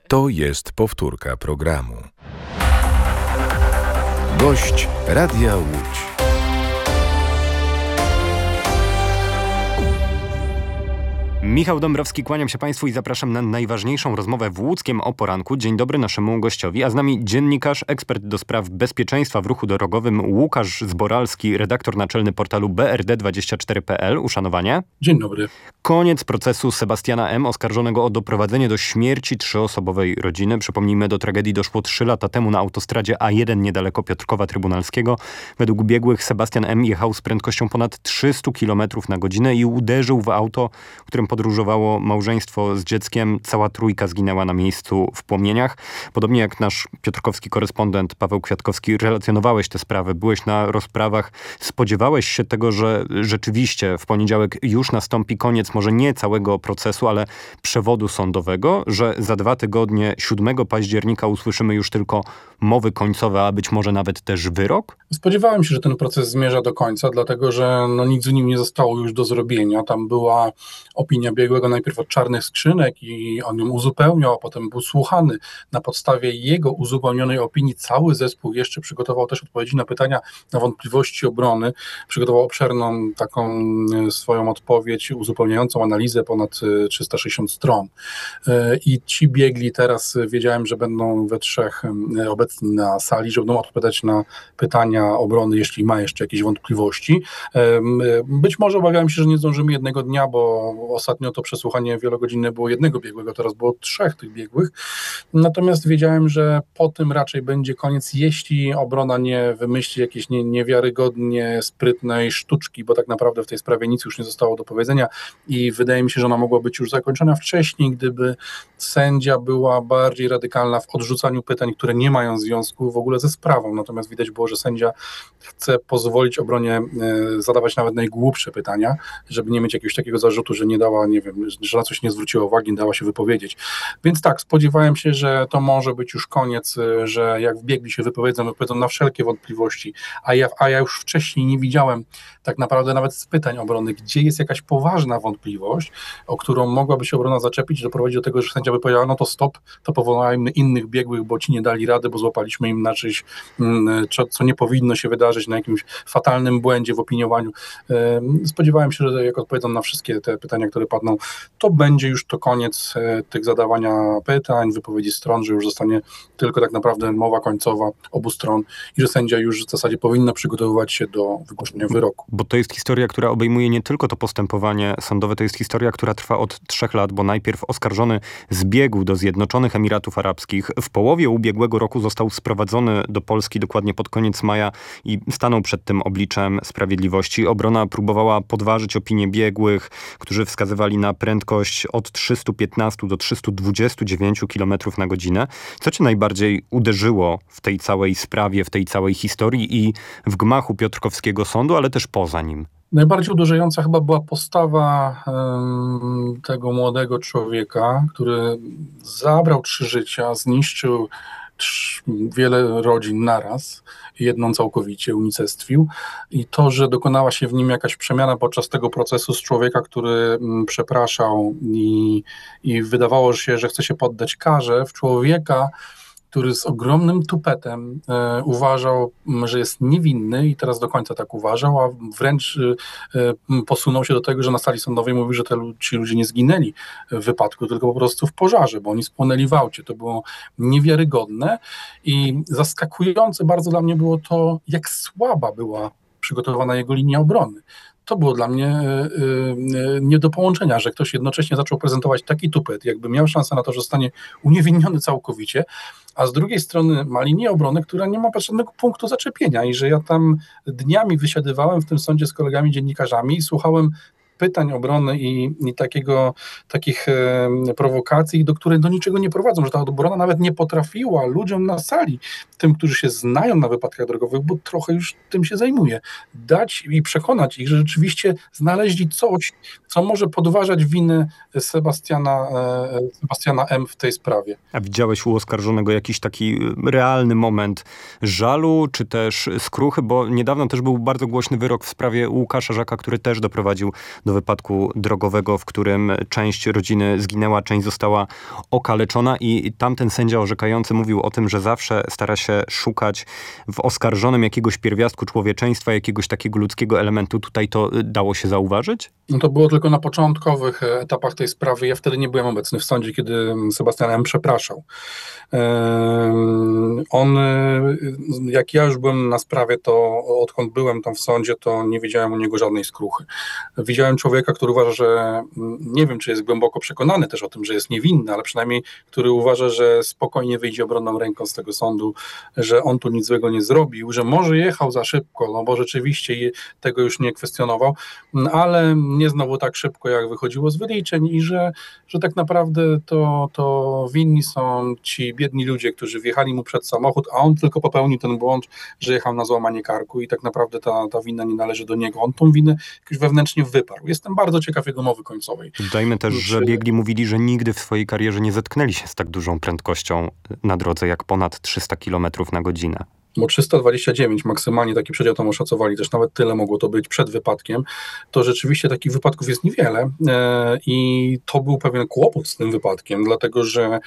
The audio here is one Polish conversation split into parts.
To jest powtórka programu. Gość Radia Łódź. Michał Dąbrowski, kłaniam się Państwu i zapraszam na najważniejszą rozmowę w Łódzkiem o poranku. Dzień dobry naszemu gościowi, a z nami dziennikarz, ekspert do spraw bezpieczeństwa w ruchu drogowym Łukasz Zboralski, redaktor naczelny portalu BRD24.pl. Uszanowanie. Dzień dobry. Koniec procesu Sebastiana M., oskarżonego o doprowadzenie do śmierci trzyosobowej rodziny. Przypomnijmy, do tragedii doszło 3 lata temu na autostradzie A1 niedaleko Piotrkowa Trybunalskiego. Według biegłych Sebastian M. jechał z prędkością ponad 300 km na godzinę i uderzył w auto, którym podróżowało małżeństwo z dzieckiem. Cała trójka zginęła na miejscu w płomieniach. Podobnie jak nasz piotrkowski korespondent Paweł Kwiatkowski, relacjonowałeś tę sprawę, byłeś na rozprawach. Spodziewałeś się tego, że rzeczywiście w poniedziałek już nastąpi koniec może nie całego procesu, ale przewodu sądowego, że za 2 tygodnie, 7 października usłyszymy już tylko mowy końcowe, a być może nawet też wyrok? Spodziewałem się, że ten proces zmierza do końca, dlatego że nic z nim nie zostało już do zrobienia. Tam była opinia biegłego najpierw od czarnych skrzynek i on ją uzupełniał, a potem był słuchany. Na podstawie jego uzupełnionej opinii cały zespół jeszcze przygotował też odpowiedzi na pytania, na wątpliwości obrony. Przygotował obszerną taką swoją odpowiedź, uzupełniającą analizę ponad 360 stron. I ci biegli teraz, wiedziałem, że będą we trzech obecni na sali, że będą odpowiadać na pytania obrony, jeśli ma jeszcze jakieś wątpliwości. Być może obawiałem się, że nie zdążymy jednego dnia, bo ostatnio to przesłuchanie wielogodzinne było jednego biegłego, teraz było 3 tych biegłych. Natomiast wiedziałem, że po tym raczej będzie koniec, jeśli obrona nie wymyśli jakiejś niewiarygodnie sprytnej sztuczki, bo tak naprawdę w tej sprawie nic już nie zostało do powiedzenia i wydaje mi się, że ona mogła być już zakończona wcześniej, gdyby sędzia była bardziej radykalna w odrzucaniu pytań, które nie mają związku w ogóle ze sprawą. Natomiast widać było, że sędzia chce pozwolić obronie zadawać nawet najgłupsze pytania, żeby nie mieć jakiegoś takiego zarzutu, że nie dała, nie wiem, że na coś nie zwróciła uwagi, nie dała się wypowiedzieć. Więc tak, spodziewałem się, że to może być już koniec, że jak biegli się wypowiedzą na wszelkie wątpliwości, a ja już wcześniej nie widziałem tak naprawdę nawet z pytań obrony, gdzie jest jakaś poważna wątpliwość, o którą mogłaby się obrona zaczepić, doprowadzić do tego, że sędzia by powiedziała, no to stop, to powołajmy innych biegłych, bo ci nie dali rady, bo złapaliśmy im na czymś, co nie powinno się wydarzyć, na jakimś fatalnym błędzie w opiniowaniu. Spodziewałem się, że jak odpowiedzą na wszystkie te pytania, które padną, to będzie już to koniec tych zadawania pytań, wypowiedzi stron, że już zostanie tylko tak naprawdę mowa końcowa obu stron i że sędzia już w zasadzie powinna przygotowywać się do wygłoszenia wyroku. Bo to jest historia, która obejmuje nie tylko to postępowanie sądowe, to jest historia, która trwa od 3 lat, bo najpierw oskarżony zbiegł do Zjednoczonych Emiratów Arabskich. W połowie ubiegłego roku został sprowadzony do Polski, dokładnie pod koniec maja i stanął przed tym obliczem sprawiedliwości. Obrona próbowała podważyć opinię biegłych, którzy wskazywali na prędkość od 315 do 329 km na godzinę. Co cię najbardziej uderzyło w tej całej sprawie, w tej całej historii i w gmachu Piotrkowskiego Sądu, ale też poza nim? Najbardziej uderzająca chyba była postawa tego młodego człowieka, który zabrał 3 życia, zniszczył wiele rodzin naraz, jedną całkowicie unicestwił i to, że dokonała się w nim jakaś przemiana podczas tego procesu z człowieka, który przepraszał i wydawało się, że chce się poddać karze, w człowieka, który z ogromnym tupetem uważał, że jest niewinny i teraz do końca tak uważał, a wręcz posunął się do tego, że na sali sądowej mówił, że ci ludzie nie zginęli w wypadku, tylko po prostu w pożarze, bo oni spłonęli w aucie. To było niewiarygodne i zaskakujące bardzo dla mnie było to, jak słaba była przygotowana jego linia obrony. To było dla mnie nie do połączenia, że ktoś jednocześnie zaczął prezentować taki tupet, jakby miał szansę na to, że zostanie uniewinniony całkowicie, a z drugiej strony ma linię obrony, która nie ma żadnego punktu zaczepienia i że ja tam dniami wysiadywałem w tym sądzie z kolegami dziennikarzami i słuchałem pytań obrony i takich prowokacji, do których do niczego nie prowadzą, że ta obrona nawet nie potrafiła ludziom na sali, tym, którzy się znają na wypadkach drogowych, bo trochę już tym się zajmuje, dać i przekonać ich, że rzeczywiście znaleźli coś, co może podważać winę Sebastiana M. w tej sprawie. A widziałeś u oskarżonego jakiś taki realny moment żalu, czy też skruchy, bo niedawno też był bardzo głośny wyrok w sprawie Łukasza Żaka, który też doprowadził do wypadku drogowego, w którym część rodziny zginęła, część została okaleczona i tamten sędzia orzekający mówił o tym, że zawsze stara się szukać w oskarżonym jakiegoś pierwiastku człowieczeństwa, jakiegoś takiego ludzkiego elementu. Tutaj to dało się zauważyć? No to było tylko na początkowych etapach tej sprawy. Ja wtedy nie byłem obecny w sądzie, kiedy Sebastian M. przepraszał. On, jak ja już byłem na sprawie, to odkąd byłem tam w sądzie, to nie widziałem u niego żadnej skruchy. Widziałem człowieka, który uważa, że nie wiem, czy jest głęboko przekonany też o tym, że jest niewinny, ale przynajmniej który uważa, że spokojnie wyjdzie obronną ręką z tego sądu, że on tu nic złego nie zrobił, że może jechał za szybko, no bo rzeczywiście tego już nie kwestionował, ale nie znowu tak szybko, jak wychodziło z wyliczeń i że tak naprawdę to winni są ci biedni ludzie, którzy wjechali mu przed samochód, a on tylko popełnił ten błąd, że jechał na złamanie karku i tak naprawdę ta wina nie należy do niego. On tą winę jakoś wewnętrznie wyparł. Jestem bardzo ciekaw jego mowy końcowej. Dodajmy też, że biegli mówili, że nigdy w swojej karierze nie zetknęli się z tak dużą prędkością na drodze jak ponad 300 km na godzinę. Bo 329 maksymalnie taki przedział tam oszacowali, też nawet tyle mogło to być przed wypadkiem, to rzeczywiście takich wypadków jest niewiele i to był pewien kłopot z tym wypadkiem, dlatego że,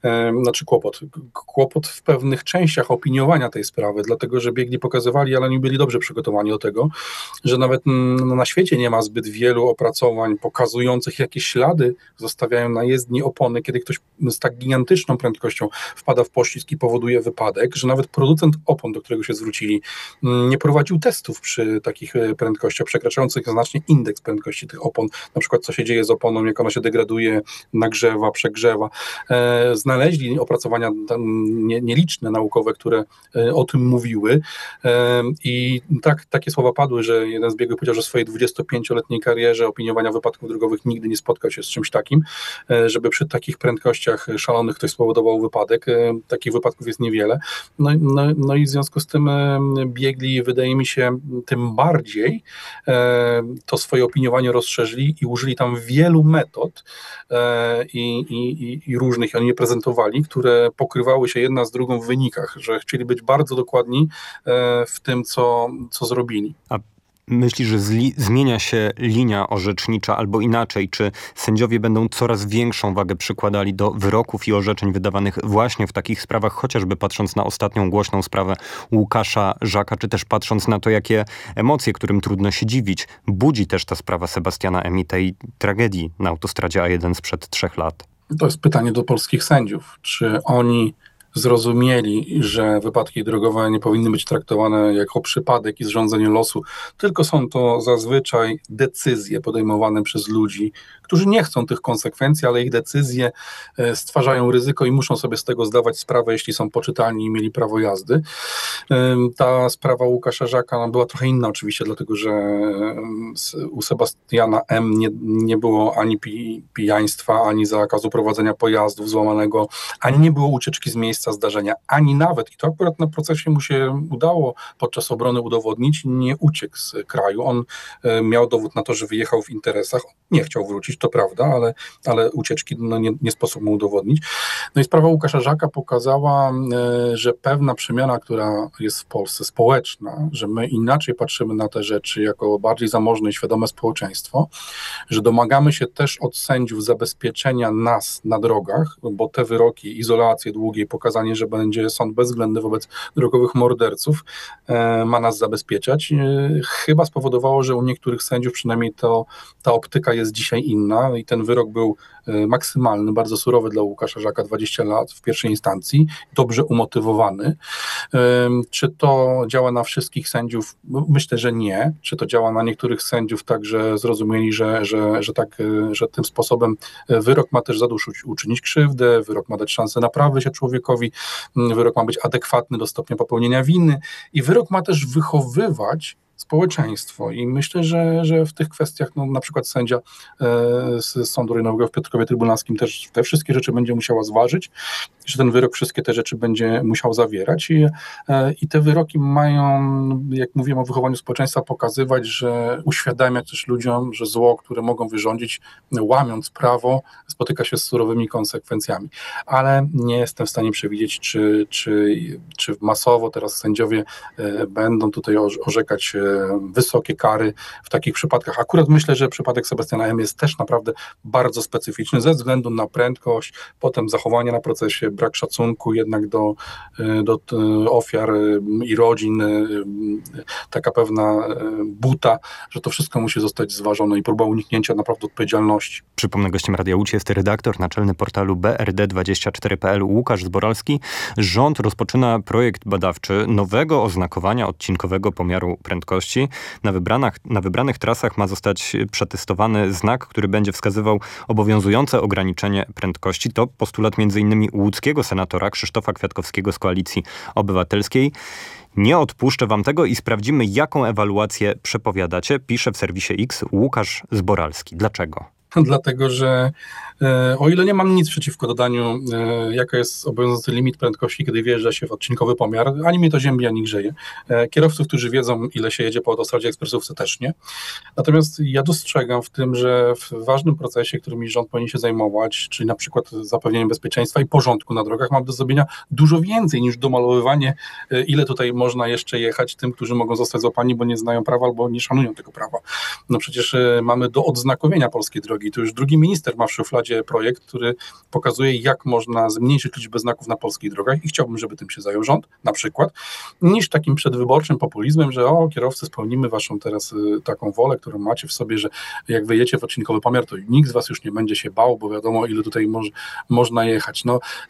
kłopot w pewnych częściach opiniowania tej sprawy, dlatego że biegli pokazywali, ale nie byli dobrze przygotowani do tego, że nawet na świecie nie ma zbyt wielu opracowań pokazujących, jakie ślady zostawiają na jezdni opony, kiedy ktoś z tak gigantyczną prędkością wpada w poślizg i powoduje wypadek, że nawet producent opon, do którego się zwrócili, nie prowadził testów przy takich prędkościach przekraczających znacznie indeks prędkości tych opon, na przykład co się dzieje z oponą, jak ona się degraduje, nagrzewa, przegrzewa. Znaleźli opracowania nieliczne naukowe, które o tym mówiły i takie słowa padły, że jeden z biegłych powiedział, że w swojej 25-letniej karierze opiniowania wypadków drogowych nigdy nie spotkał się z czymś takim, żeby przy takich prędkościach szalonych ktoś spowodował wypadek. Takich wypadków jest niewiele. No i w związku z tym biegli, wydaje mi się, tym bardziej to swoje opiniowanie rozszerzyli i użyli tam wielu metod i różnych, oni je prezentowali, które pokrywały się jedna z drugą w wynikach, że chcieli być bardzo dokładni w tym, co zrobili. Myślisz, że zmienia się linia orzecznicza albo inaczej? Czy sędziowie będą coraz większą wagę przykładali do wyroków i orzeczeń wydawanych właśnie w takich sprawach, chociażby patrząc na ostatnią głośną sprawę Łukasza Żaka, czy też patrząc na to, jakie emocje, którym trudno się dziwić, budzi też ta sprawa Sebastiana M. i tej tragedii na autostradzie A1 sprzed 3 lat? To jest pytanie do polskich sędziów. Czy oni zrozumieli, że wypadki drogowe nie powinny być traktowane jako przypadek i zrządzenie losu, tylko są to zazwyczaj decyzje podejmowane przez ludzi, którzy nie chcą tych konsekwencji, ale ich decyzje stwarzają ryzyko i muszą sobie z tego zdawać sprawę, jeśli są poczytalni i mieli prawo jazdy. Ta sprawa Łukasza Żaka była trochę inna oczywiście, dlatego że u Sebastiana M. nie było ani pijaństwa, ani zakazu prowadzenia pojazdów złamanego, ani nie było ucieczki z miejsca zdarzenia, ani nawet, i to akurat na procesie mu się udało podczas obrony udowodnić, nie uciekł z kraju. On miał dowód na to, że wyjechał w interesach, nie chciał wrócić, to prawda, ale ucieczki nie sposób mu udowodnić. No i sprawa Łukasza Żaka pokazała, że pewna przemiana, która jest w Polsce społeczna, że my inaczej patrzymy na te rzeczy jako bardziej zamożne i świadome społeczeństwo, że domagamy się też od sędziów zabezpieczenia nas na drogach, bo te wyroki, izolacje długiej, pokazanie, że będzie sąd bezwzględny wobec drogowych morderców, ma nas zabezpieczać, chyba spowodowało, że u niektórych sędziów przynajmniej ta optyka jest dzisiaj inna i ten wyrok był maksymalny, bardzo surowy dla Łukasza Żaka, 20 lat w pierwszej instancji, dobrze umotywowany. Czy to działa na wszystkich sędziów? Myślę, że nie. Czy to działa na niektórych sędziów tak, że zrozumieli, że tym sposobem wyrok ma też zadośćuczynić krzywdę, wyrok ma dać szansę naprawy się człowiekowi, wyrok ma być adekwatny do stopnia popełnienia winy i wyrok ma też wychowywać społeczeństwo i myślę, że w tych kwestiach na przykład sędzia z Sądu Rejonowego w Piotrkowie Trybunalskim też te wszystkie rzeczy będzie musiała zważyć że ten wyrok wszystkie te rzeczy będzie musiał zawierać i te wyroki mają, jak mówiłem o wychowaniu społeczeństwa, pokazywać, że uświadamiać też ludziom, że zło, które mogą wyrządzić, łamiąc prawo, spotyka się z surowymi konsekwencjami. Ale nie jestem w stanie przewidzieć, czy masowo teraz sędziowie będą tutaj orzekać wysokie kary w takich przypadkach. Akurat myślę, że przypadek Sebastiana M. jest też naprawdę bardzo specyficzny ze względu na prędkość, potem zachowanie na procesie, brak szacunku jednak do ofiar i rodzin, taka pewna buta, że to wszystko musi zostać zważone i próba uniknięcia naprawdę odpowiedzialności. Przypomnę, gościem Radia Łódź jest redaktor naczelny portalu BRD24.pl Łukasz Zboralski. Rząd rozpoczyna projekt badawczy nowego oznakowania odcinkowego pomiaru prędkości. Na wybranych trasach ma zostać przetestowany znak, który będzie wskazywał obowiązujące ograniczenie prędkości. To postulat m.in. łódzkiego senatora Krzysztofa Kwiatkowskiego z Koalicji Obywatelskiej. Nie odpuszczę wam tego i sprawdzimy, jaką ewaluację przepowiadacie, pisze w serwisie X Łukasz Zboralski. Dlaczego? Dlatego, że o ile nie mam nic przeciwko dodaniu, jaka jest obowiązujący limit prędkości, kiedy wjeżdża się w odcinkowy pomiar, ani mnie to ziębi, ani grzeje. Kierowców, którzy wiedzą, ile się jedzie po autostradzie ekspresówce, też nie. Natomiast ja dostrzegam w tym, że w ważnym procesie, którym rząd powinien się zajmować, czyli na przykład zapewnieniem bezpieczeństwa i porządku na drogach, mam do zrobienia dużo więcej niż domalowywanie, ile tutaj można jeszcze jechać tym, którzy mogą zostać złapani, bo nie znają prawa albo nie szanują tego prawa. No przecież mamy do odznakowienia polskiej drogi. To już drugi minister ma w szufladzie projekt, który pokazuje, jak można zmniejszyć liczbę znaków na polskich drogach i chciałbym, żeby tym się zajął rząd, na przykład, niż takim przedwyborczym populizmem, że kierowcy, spełnimy waszą teraz taką wolę, którą macie w sobie, że jak wyjdziecie w odcinkowy pomiar, to nikt z was już nie będzie się bał, bo wiadomo, ile tutaj można jechać.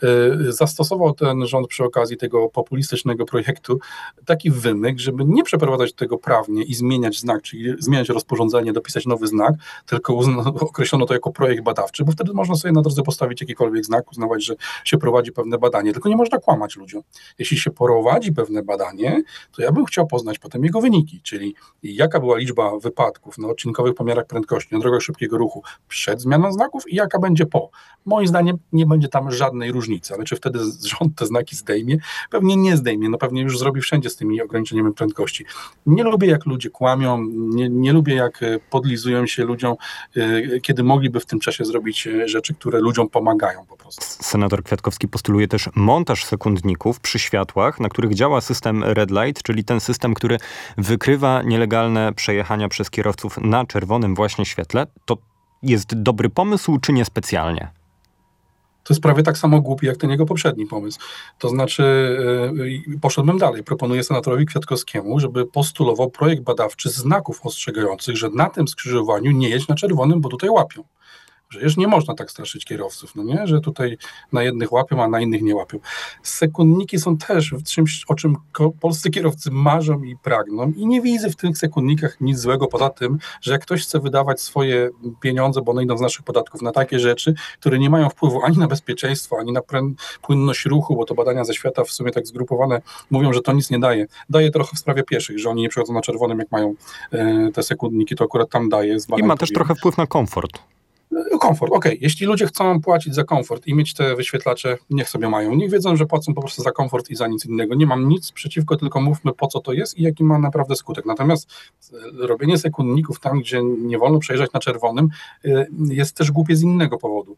Zastosował ten rząd przy okazji tego populistycznego projektu taki wymyk, żeby nie przeprowadzać tego prawnie i zmieniać znak, czyli zmieniać rozporządzenie, dopisać nowy znak, tylko określono to jako projekt badawczy, bo wtedy można sobie na drodze postawić jakikolwiek znak, uznawać, że się prowadzi pewne badanie, tylko nie można kłamać ludziom. Jeśli się prowadzi pewne badanie, to ja bym chciał poznać potem jego wyniki, czyli jaka była liczba wypadków na odcinkowych pomiarach prędkości na drogach szybkiego ruchu przed zmianą znaków i jaka będzie po. Moim zdaniem nie będzie tam żadnej różnicy, ale czy wtedy rząd te znaki zdejmie? Pewnie nie zdejmie, pewnie już zrobi wszędzie z tymi ograniczeniami prędkości. Nie lubię, jak ludzie kłamią, nie lubię, jak podlizują się ludziom, kiedy mogliby w tym czasie zrobić rzeczy, które ludziom pomagają po prostu. Senator Kwiatkowski postuluje też montaż sekundników przy światłach, na których działa system red light, czyli ten system, który wykrywa nielegalne przejechania przez kierowców na czerwonym właśnie świetle. To jest dobry pomysł, czy niespecjalnie? To jest prawie tak samo głupi, jak ten jego poprzedni pomysł. To znaczy, poszedłbym dalej. Proponuję senatorowi Kwiatkowskiemu, żeby postulował projekt badawczy znaków ostrzegających, że na tym skrzyżowaniu nie jedź na czerwonym, bo tutaj łapią. Przecież nie można tak straszyć kierowców, no nie? Że tutaj na jednych łapią, a na innych nie łapią. Sekundniki są też czymś, o czym polscy kierowcy marzą i pragną i nie widzę w tych sekundnikach nic złego, poza tym, że jak ktoś chce wydawać swoje pieniądze, bo one idą z naszych podatków, na takie rzeczy, które nie mają wpływu ani na bezpieczeństwo, ani na płynność ruchu, bo to badania ze świata w sumie tak zgrupowane mówią, że to nic nie daje. Daje trochę w sprawie pieszych, że oni nie przechodzą na czerwonym, jak mają te sekundniki, to akurat tam daje. I ma też trochę wpływ na komfort. Komfort, okej. Jeśli ludzie chcą płacić za komfort i mieć te wyświetlacze, niech sobie mają. Niech wiedzą, że płacą po prostu za komfort i za nic innego. Nie mam nic przeciwko, tylko mówmy, po co to jest i jaki ma naprawdę skutek. Natomiast robienie sekundników tam, gdzie nie wolno przejeżdżać na czerwonym, jest też głupie z innego powodu.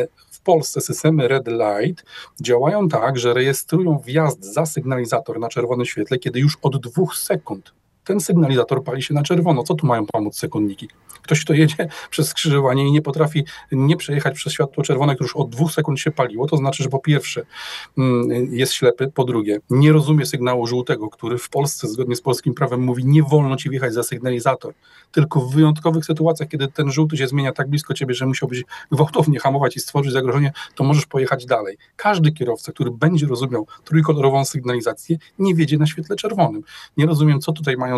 W Polsce systemy red light działają tak, że rejestrują wjazd za sygnalizator na czerwonym świetle, kiedy już od 2 sekund ten sygnalizator pali się na czerwono. Co tu mają pomóc sekundniki? Ktoś, kto jedzie przez skrzyżowanie i nie potrafi nie przejechać przez światło czerwone, które już od 2 sekund się paliło, to znaczy, że po pierwsze jest ślepy, po drugie nie rozumie sygnału żółtego, który w Polsce zgodnie z polskim prawem mówi, nie wolno ci wjechać za sygnalizator. Tylko w wyjątkowych sytuacjach, kiedy ten żółty się zmienia tak blisko ciebie, że musiałbyś gwałtownie hamować i stworzyć zagrożenie, to możesz pojechać dalej. Każdy kierowca, który będzie rozumiał trójkolorową sygnalizację, nie wiedzie na świetle czerwonym. Nie rozumiem, co tutaj mają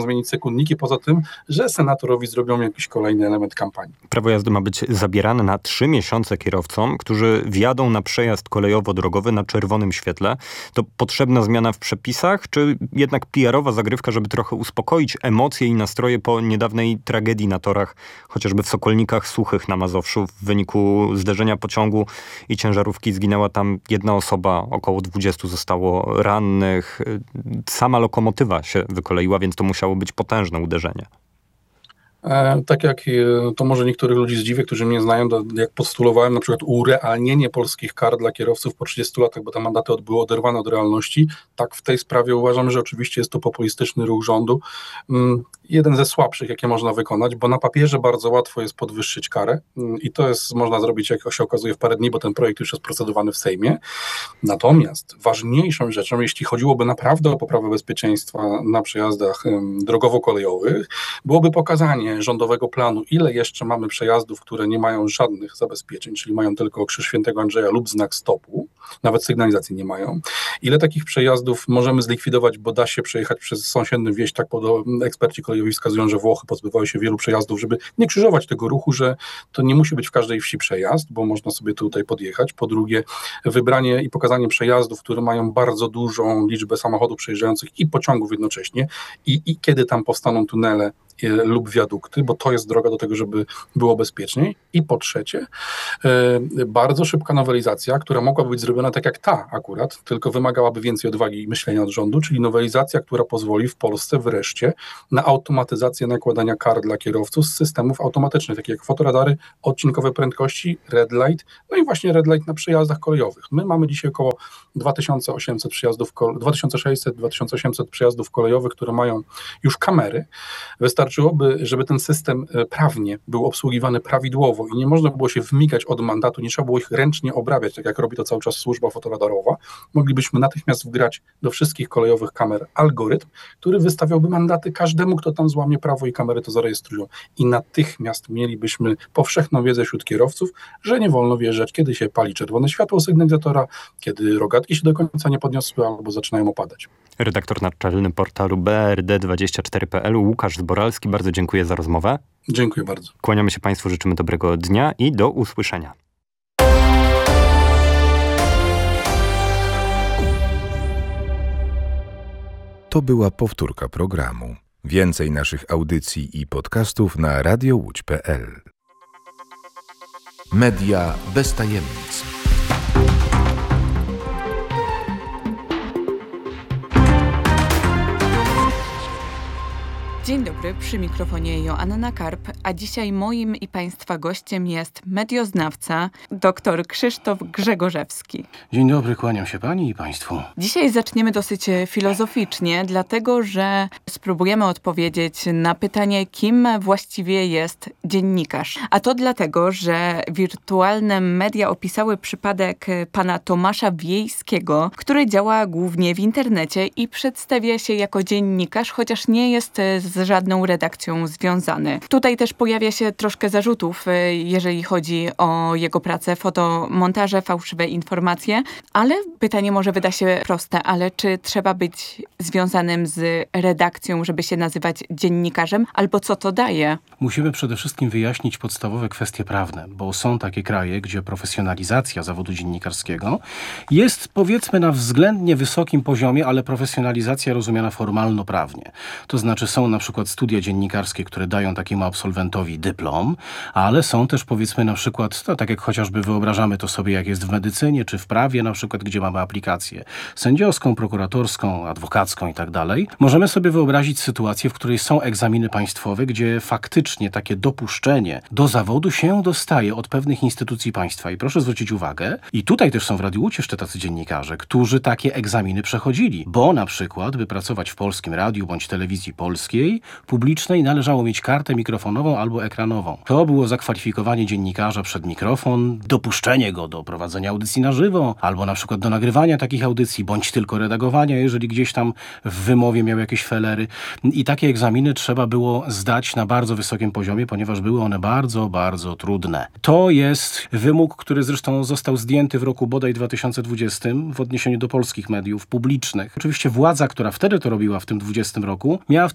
mają zmienić sekundniki, poza tym, że senatorowi zrobią jakiś kolejny element kampanii. Prawo jazdy ma być zabierane na 3 miesiące kierowcom, którzy wjadą na przejazd kolejowo-drogowy na czerwonym świetle. To potrzebna zmiana w przepisach, czy jednak PR-owa zagrywka, żeby trochę uspokoić emocje i nastroje po niedawnej tragedii na torach, chociażby w Sokolnikach Suchych na Mazowszu. W wyniku zderzenia pociągu i ciężarówki zginęła tam jedna osoba, około 20 zostało rannych. Sama lokomotywa się wykoleiła, więc to musiało być potężne uderzenie. Tak jak to może niektórych ludzi zdziwi, którzy mnie znają, jak postulowałem na przykład urealnienie polskich kar dla kierowców po 30 latach, bo te mandaty były oderwane od realności, tak w tej sprawie uważam, że oczywiście jest to populistyczny ruch rządu. Jeden ze słabszych, jakie można wykonać, bo na papierze bardzo łatwo jest podwyższyć karę i to można zrobić, jak się okazuje, w parę dni, bo ten projekt już jest procedowany w Sejmie. Natomiast ważniejszą rzeczą, jeśli chodziłoby naprawdę o poprawę bezpieczeństwa na przejazdach drogowo-kolejowych, byłoby pokazanie rządowego planu, ile jeszcze mamy przejazdów, które nie mają żadnych zabezpieczeń, czyli mają tylko krzyż Świętego Andrzeja lub znak stopu, nawet sygnalizacji nie mają. Ile takich przejazdów możemy zlikwidować, bo da się przejechać przez sąsiednią wieś, tak eksperci kolejowi wskazują, że Włochy pozbywały się wielu przejazdów, żeby nie krzyżować tego ruchu, że to nie musi być w każdej wsi przejazd, bo można sobie tutaj podjechać. Po drugie, wybranie i pokazanie przejazdów, które mają bardzo dużą liczbę samochodów przejeżdżających i pociągów jednocześnie i kiedy tam powstaną tunele lub wiadukty, bo to jest droga do tego, żeby było bezpieczniej. I po trzecie, bardzo szybka nowelizacja, która mogłaby być zrobiona tak jak ta akurat, tylko wymagałaby więcej odwagi i myślenia od rządu, czyli nowelizacja, która pozwoli w Polsce wreszcie na automatyzację nakładania kar dla kierowców z systemów automatycznych, takich jak fotoradary, odcinkowe prędkości, red light, no i właśnie red light na przejazdach kolejowych. My mamy dzisiaj około 2600-2800 przejazdów kolejowych, które mają już kamery. Wystarczyłoby, żeby ten system prawnie był obsługiwany prawidłowo i nie można było się wmigać od mandatu, nie trzeba było ich ręcznie obrabiać, tak jak robi to cały czas służba fotoradarowa. Moglibyśmy natychmiast wgrać do wszystkich kolejowych kamer algorytm, który wystawiałby mandaty każdemu, kto tam złamie prawo i kamery to zarejestrują. I natychmiast mielibyśmy powszechną wiedzę wśród kierowców, że nie wolno wjeżdżać, kiedy się pali czerwone światło sygnalizatora, kiedy rogatki się do końca nie podniosły albo zaczynają opadać. Redaktor naczelny portalu BRD24.pl Łukasz Zboralski, bardzo dziękuję za rozmowę. Dziękuję bardzo. Kłaniamy się Państwu, życzymy dobrego dnia i do usłyszenia. To była powtórka programu. Więcej naszych audycji i podcastów na radiołódź.pl. Media bez tajemnic. Dzień dobry, przy mikrofonie Joanna Karp, a dzisiaj moim i Państwa gościem jest medioznawca dr Krzysztof Grzegorzewski. Dzień dobry, kłaniam się Pani i Państwu. Dzisiaj zaczniemy dosyć filozoficznie, dlatego że spróbujemy odpowiedzieć na pytanie, kim właściwie jest dziennikarz. A to dlatego, że wirtualne media opisały przypadek pana Tomasza Wiejskiego, który działa głównie w internecie i przedstawia się jako dziennikarz, chociaż nie jest z żadną redakcją związany. Tutaj też pojawia się troszkę zarzutów, jeżeli chodzi o jego pracę, fotomontaże, fałszywe informacje, ale pytanie może wyda się proste, ale czy trzeba być związanym z redakcją, żeby się nazywać dziennikarzem, albo co to daje? Musimy przede wszystkim wyjaśnić podstawowe kwestie prawne, bo są takie kraje, gdzie profesjonalizacja zawodu dziennikarskiego jest, powiedzmy, na względnie wysokim poziomie, ale profesjonalizacja rozumiana formalno-prawnie. To znaczy są na przykład studia dziennikarskie, które dają takiemu absolwentowi dyplom, ale są też, powiedzmy, na przykład, tak jak chociażby wyobrażamy to sobie, jak jest w medycynie czy w prawie, na przykład, gdzie mamy aplikację sędziowską, prokuratorską, adwokacką i tak dalej. Możemy sobie wyobrazić sytuację, w której są egzaminy państwowe, gdzie faktycznie takie dopuszczenie do zawodu się dostaje od pewnych instytucji państwa. I proszę zwrócić uwagę, i tutaj też są w Radiu Łódź jeszcze tacy dziennikarze, którzy takie egzaminy przechodzili, bo na przykład, by pracować w Polskim Radiu bądź telewizji polskiej, publicznej, należało mieć kartę mikrofonową albo ekranową. To było zakwalifikowanie dziennikarza przed mikrofon, dopuszczenie go do prowadzenia audycji na żywo, albo na przykład do nagrywania takich audycji, bądź tylko redagowania, jeżeli gdzieś tam w wymowie miał jakieś felery. I takie egzaminy trzeba było zdać na bardzo wysokim poziomie, ponieważ były one bardzo, bardzo trudne. To jest wymóg, który zresztą został zdjęty w roku bodaj 2020 w odniesieniu do polskich mediów publicznych. Oczywiście władza, która wtedy to robiła w tym 2020 roku, miała w tym swój cel.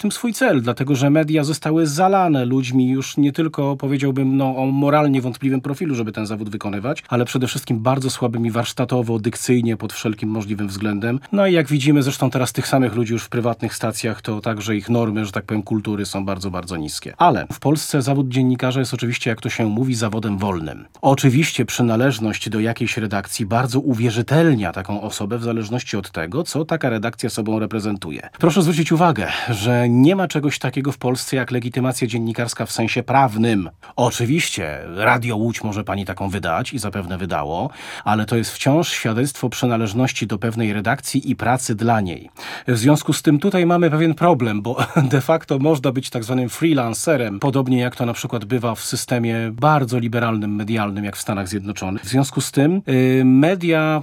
cel, dlatego że media zostały zalane ludźmi już nie tylko, powiedziałbym, o moralnie wątpliwym profilu, żeby ten zawód wykonywać, ale przede wszystkim bardzo słabymi warsztatowo, dykcyjnie, pod wszelkim możliwym względem. No i jak widzimy zresztą teraz tych samych ludzi już w prywatnych stacjach, to także ich normy, że tak powiem, kultury są bardzo, bardzo niskie. Ale w Polsce zawód dziennikarza jest oczywiście, jak to się mówi, zawodem wolnym. Oczywiście przynależność do jakiejś redakcji bardzo uwierzytelnia taką osobę w zależności od tego, co taka redakcja sobą reprezentuje. Proszę zwrócić uwagę, że nie ma czegoś takiego w Polsce jak legitymacja dziennikarska w sensie prawnym. Oczywiście Radio Łódź może pani taką wydać i zapewne wydało, ale to jest wciąż świadectwo przynależności do pewnej redakcji i pracy dla niej. W związku z tym tutaj mamy pewien problem, bo de facto można być tak zwanym freelancerem, podobnie jak to na przykład bywa w systemie bardzo liberalnym, medialnym, jak w Stanach Zjednoczonych. W związku z tym media,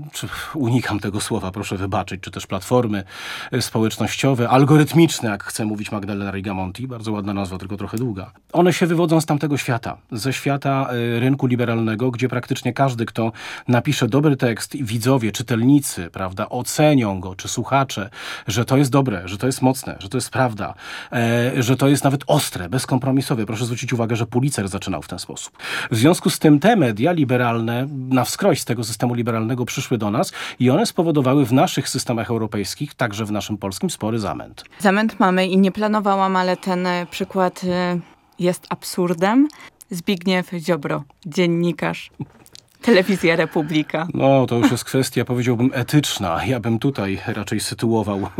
unikam tego słowa, proszę wybaczyć, czy też platformy społecznościowe, algorytmiczne, jak chce mówić Magdalena Rigamonti, bardzo ładna nazwa, tylko trochę długa. One się wywodzą z tamtego świata, ze świata rynku liberalnego, gdzie praktycznie każdy, kto napisze dobry tekst, widzowie, czytelnicy, prawda, ocenią go, czy słuchacze, że to jest dobre, że to jest mocne, że to jest prawda, że to jest nawet ostre, bezkompromisowe. Proszę zwrócić uwagę, że Pulitzer zaczynał w ten sposób. W związku z tym te media liberalne na wskroś z tego systemu liberalnego przyszły do nas i one spowodowały w naszych systemach europejskich, także w naszym polskim, spory zamęt. Zamęt mamy i nie planowałam, ale ten przykład jest absurdem. Zbigniew Ziobro, dziennikarz. Telewizja Republika. No, to już jest kwestia, powiedziałbym, etyczna. Ja bym tutaj raczej sytuował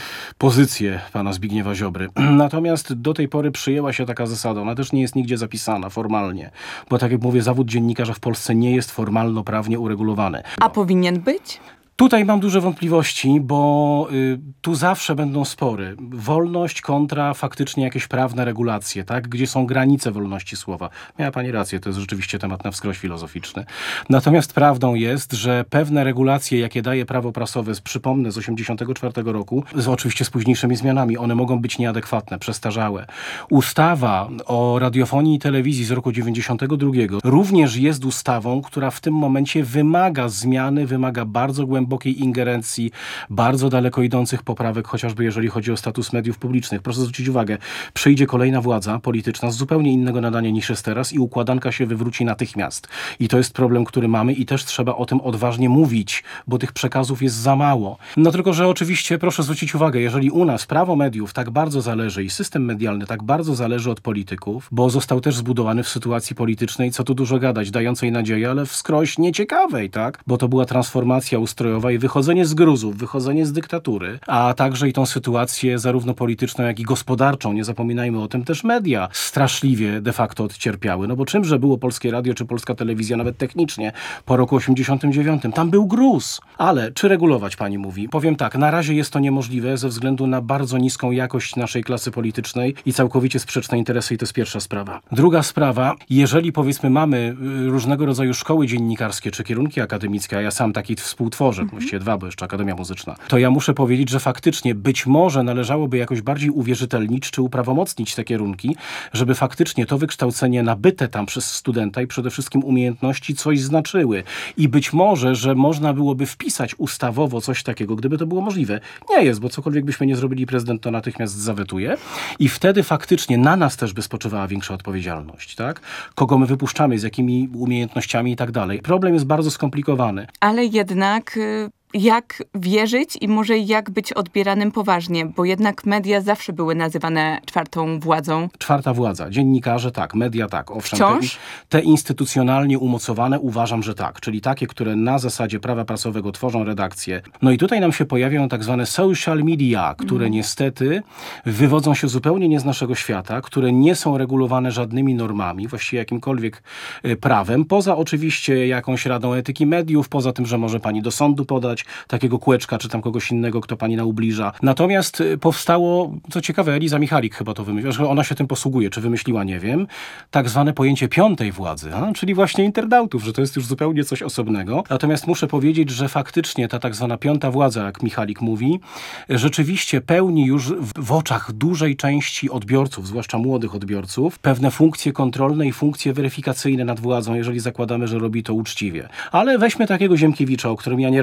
pozycję pana Zbigniewa Ziobry. Natomiast do tej pory przyjęła się taka zasada. Ona też nie jest nigdzie zapisana formalnie. Bo tak jak mówię, zawód dziennikarza w Polsce nie jest formalno-prawnie uregulowany. A powinien być? Tutaj mam duże wątpliwości, bo tu zawsze będą spory. Wolność kontra faktycznie jakieś prawne regulacje, tak? Gdzie są granice wolności słowa. Miała pani rację, to jest rzeczywiście temat na wskroś filozoficzny. Natomiast prawdą jest, że pewne regulacje, jakie daje prawo prasowe, przypomnę, z 1984 roku, oczywiście z późniejszymi zmianami, one mogą być nieadekwatne, przestarzałe. Ustawa o radiofonii i telewizji z roku 1992 również jest ustawą, która w tym momencie wymaga zmiany, wymaga bardzo głębokiej ingerencji, bardzo daleko idących poprawek, chociażby jeżeli chodzi o status mediów publicznych. Proszę zwrócić uwagę, przyjdzie kolejna władza polityczna z zupełnie innego nadania niż jest teraz i układanka się wywróci natychmiast. I to jest problem, który mamy i też trzeba o tym odważnie mówić, bo tych przekazów jest za mało. No tylko, że oczywiście proszę zwrócić uwagę, jeżeli u nas prawo mediów tak bardzo zależy i system medialny tak bardzo zależy od polityków, bo został też zbudowany w sytuacji politycznej, co tu dużo gadać, dającej nadzieję, ale wskroś nieciekawej, tak? Bo to była transformacja ustrojowa i wychodzenie z gruzów, wychodzenie z dyktatury, a także i tą sytuację zarówno polityczną, jak i gospodarczą, nie zapominajmy o tym, też media straszliwie de facto odcierpiały. No bo czymże było Polskie Radio czy Polska Telewizja, nawet technicznie, po roku 89? Tam był gruz. Ale czy regulować, pani mówi? Powiem tak, na razie jest to niemożliwe ze względu na bardzo niską jakość naszej klasy politycznej i całkowicie sprzeczne interesy i to jest pierwsza sprawa. Druga sprawa, jeżeli powiedzmy mamy różnego rodzaju szkoły dziennikarskie czy kierunki akademickie, a ja sam taki współtworzę, właściwie dwa, bo jeszcze Akademia Muzyczna, to ja muszę powiedzieć, że faktycznie być może należałoby jakoś bardziej uwierzytelnić czy uprawomocnić te kierunki, żeby faktycznie to wykształcenie nabyte tam przez studenta i przede wszystkim umiejętności coś znaczyły. I być może, że można byłoby wpisać ustawowo coś takiego, gdyby to było możliwe. Nie jest, bo cokolwiek byśmy nie zrobili, prezydent to natychmiast zawetuje i wtedy faktycznie na nas też by spoczywała większa odpowiedzialność, tak? Kogo my wypuszczamy, z jakimi umiejętnościami i tak dalej. Problem jest bardzo skomplikowany. Ale jednak jak wierzyć i może jak być odbieranym poważnie, bo jednak media zawsze były nazywane czwartą władzą. Czwarta władza. Dziennikarze tak, media tak. Owszem, Wciąż? te instytucjonalnie umocowane uważam, że tak. Czyli takie, które na zasadzie prawa prasowego tworzą redakcje. No i tutaj nam się pojawiają tak zwane social media, które niestety wywodzą się zupełnie nie z naszego świata, które nie są regulowane żadnymi normami, właściwie jakimkolwiek prawem, poza oczywiście jakąś radą etyki mediów, poza tym, że może pani do sądu podać takiego Kłeczka, czy tam kogoś innego, kto pani naubliża. Natomiast powstało, co ciekawe, Eliza Michalik chyba to wymyśliła, że ona się tym posługuje, czy wymyśliła, nie wiem, tak zwane pojęcie piątej władzy, czyli właśnie internautów, że to jest już zupełnie coś osobnego. Natomiast muszę powiedzieć, że faktycznie ta tak zwana piąta władza, jak Michalik mówi, rzeczywiście pełni już w oczach dużej części odbiorców, zwłaszcza młodych odbiorców, pewne funkcje kontrolne i funkcje weryfikacyjne nad władzą, jeżeli zakładamy, że robi to uczciwie. Ale weźmy takiego Ziemkiewicza, o którym ja nieraz mówiłem,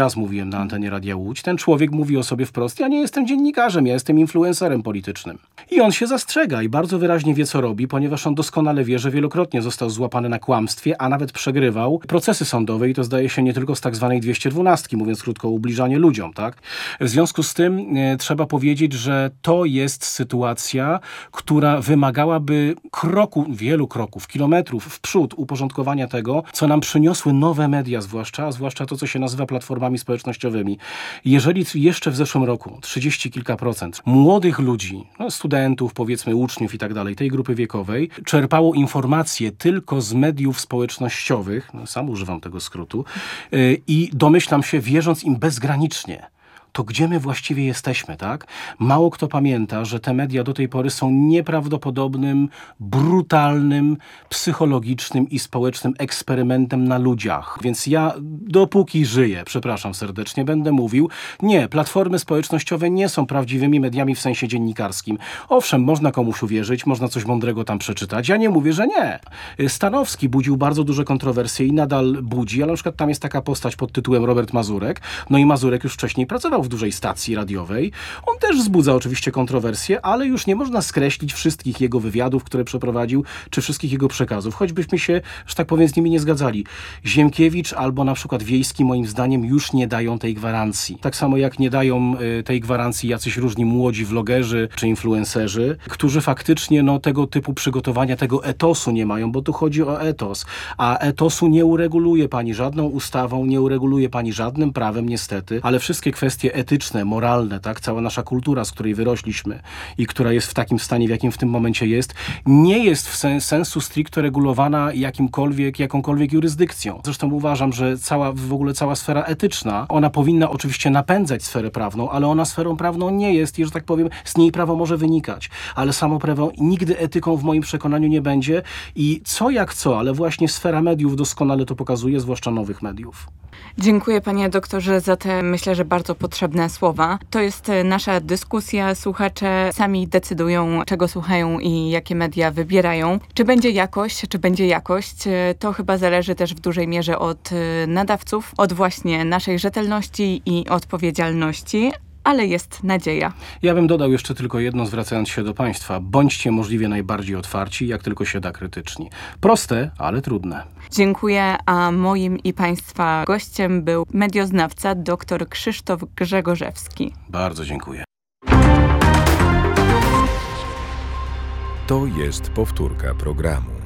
mówiłem na antenie Radia Łódź, ten człowiek mówi o sobie wprost: ja nie jestem dziennikarzem, ja jestem influencerem politycznym. I on się zastrzega i bardzo wyraźnie wie, co robi, ponieważ on doskonale wie, że wielokrotnie został złapany na kłamstwie, a nawet przegrywał procesy sądowe i to zdaje się nie tylko z tak zwanej 212, mówiąc krótko, ubliżanie ludziom, tak? W związku z tym trzeba powiedzieć, że to jest sytuacja, która wymagałaby wielu kroków, kilometrów w przód uporządkowania tego, co nam przyniosły nowe media, zwłaszcza to, co się nazywa platformami społecznościowymi. Jeżeli jeszcze w zeszłym roku 30 kilka procent młodych ludzi, studentów, powiedzmy uczniów i tak dalej, tej grupy wiekowej, czerpało informacje tylko z mediów społecznościowych, sam używam tego skrótu, i domyślam się, wierząc im bezgranicznie, to gdzie my właściwie jesteśmy, tak? Mało kto pamięta, że te media do tej pory są nieprawdopodobnym, brutalnym, psychologicznym i społecznym eksperymentem na ludziach. Więc ja, dopóki żyję, przepraszam serdecznie, będę mówił, nie, platformy społecznościowe nie są prawdziwymi mediami w sensie dziennikarskim. Owszem, można komuś uwierzyć, można coś mądrego tam przeczytać. Ja nie mówię, że nie. Stanowski budził bardzo duże kontrowersje i nadal budzi, ale na przykład tam jest taka postać pod tytułem Robert Mazurek. No i Mazurek już wcześniej pracował w dużej stacji radiowej. On też wzbudza oczywiście kontrowersje, ale już nie można skreślić wszystkich jego wywiadów, które przeprowadził, czy wszystkich jego przekazów, choćbyśmy się, że tak powiem, z nimi nie zgadzali. Ziemkiewicz albo na przykład Wiejski moim zdaniem już nie dają tej gwarancji. Tak samo jak nie dają tej gwarancji jacyś różni młodzi vlogerzy czy influencerzy, którzy faktycznie tego typu przygotowania, tego etosu nie mają, bo tu chodzi o etos. A etosu nie ureguluje pani żadną ustawą, nie ureguluje pani żadnym prawem niestety, ale wszystkie kwestie etyczne, moralne, tak, cała nasza kultura, z której wyrośliśmy i która jest w takim stanie, w jakim w tym momencie jest, nie jest w sensu stricte regulowana jakąkolwiek jurysdykcją. Zresztą uważam, że w ogóle cała sfera etyczna, ona powinna oczywiście napędzać sferę prawną, ale ona sferą prawną nie jest i, że tak powiem, z niej prawo może wynikać, ale samo prawo nigdy etyką w moim przekonaniu nie będzie i co jak co, ale właśnie sfera mediów doskonale to pokazuje, zwłaszcza nowych mediów. Dziękuję panie doktorze za te, myślę, że bardzo potrzebne słowa. To jest nasza dyskusja. Słuchacze sami decydują, czego słuchają i jakie media wybierają. Czy będzie jakość, to chyba zależy też w dużej mierze od nadawców, od właśnie naszej rzetelności i odpowiedzialności. Ale jest nadzieja. Ja bym dodał jeszcze tylko jedno, zwracając się do państwa. Bądźcie możliwie najbardziej otwarci, jak tylko się da krytyczni. Proste, ale trudne. Dziękuję, a moim i państwa gościem był medioznawca dr Krzysztof Grzegorzewski. Bardzo dziękuję. To jest powtórka programu.